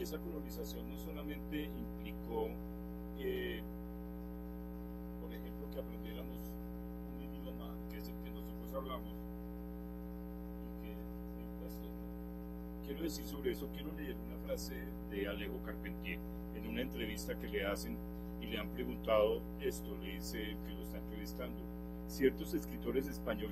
esa colonización no solamente implicó, por ejemplo, que aprendiéramos un idioma que es el que nosotros hablamos, y que, pues, quiero decir sobre eso, quiero leer una frase de Alejo Carpentier en una entrevista que le hacen y le han preguntado esto, le dice que lo está entrevistando: ciertos escritores españoles